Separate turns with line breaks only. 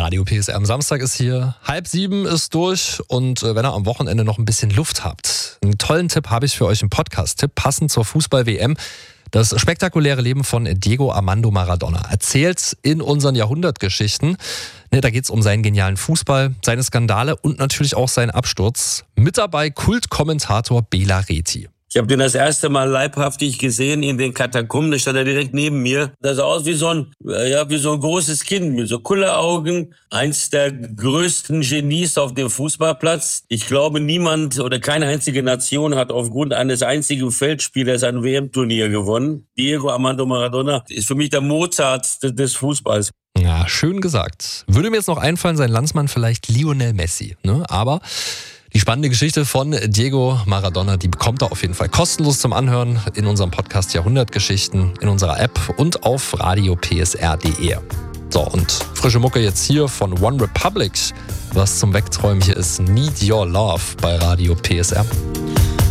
Radio PSR am Samstag ist hier. 6:30 ist durch und wenn ihr am Wochenende noch ein bisschen Luft habt, einen tollen Tipp habe ich für euch, einen Podcast-Tipp, passend zur Fußball-WM. Das spektakuläre Leben von Diego Armando Maradona, erzählt in unseren Jahrhundertgeschichten. Da geht es um seinen genialen Fußball, seine Skandale und natürlich auch seinen Absturz. Mit dabei Kultkommentator Bela Reti.
Ich habe den das erste Mal leibhaftig gesehen in den Katakomben. Da stand er direkt neben mir. Das sah aus wie so ein großes Kind mit so Kulleraugen. Eins der größten Genies auf dem Fußballplatz. Ich glaube, niemand oder keine einzige Nation hat aufgrund eines einzigen Feldspielers ein WM-Turnier gewonnen. Diego Armando Maradona ist für mich der Mozart des Fußballs.
Ja, schön gesagt. Würde mir jetzt noch einfallen, sein Landsmann vielleicht Lionel Messi. Aber die spannende Geschichte von Diego Maradona, die bekommt ihr auf jeden Fall kostenlos zum Anhören in unserem Podcast Jahrhundertgeschichten, in unserer App und auf radiopsr.de. So, und frische Mucke jetzt hier von One Republic. Was zum Wegträumen hier ist Need Your Love bei Radio PSR.